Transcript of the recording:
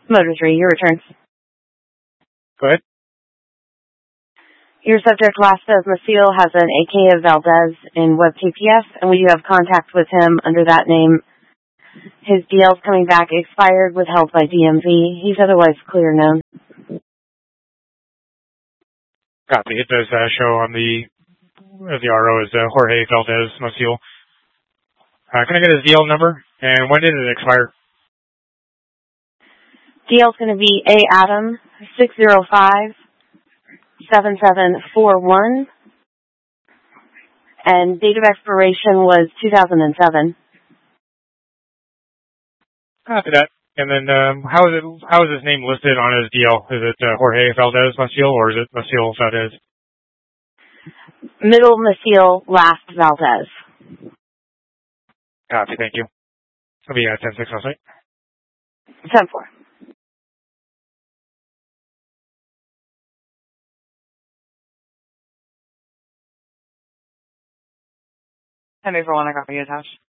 Motor 3, your return. Go ahead. Your subject, Lastas Maciel, has an AK of Valdez in WebTPS, and we do have contact with him under that name. His DL's coming back expired, withheld by DMV. He's otherwise clear known. Copy. It does show on the RO as Jorge Valdez Maciel. Can I get his DL number? And when did it expire? DL's going to be A Adam 605-7741. And date of expiration was 2007. Copy that. And then how is his name listed on his DL? Is it Jorge Valdez Maciel or is it Maciel Valdez? Middle Maciel, last Valdez. Copy. Thank you. It'll be 10-6 on site. 10-4. Henry for 1, I copy attached.